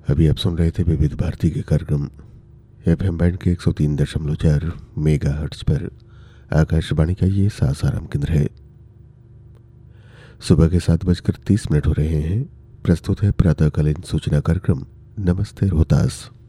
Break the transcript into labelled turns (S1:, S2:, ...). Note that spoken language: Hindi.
S1: अभी आप सुन रहे थे विविध भारती के कार्यक्रम एफएम बैंड के 103.4 मेगा हर्ट्ज पर। आकाशवाणी का ये सासाराम केंद्र है। सुबह के 7:30 हो रहे हैं। प्रस्तुत है प्रातःकालीन सूचना कार्यक्रम नमस्ते रोहतास।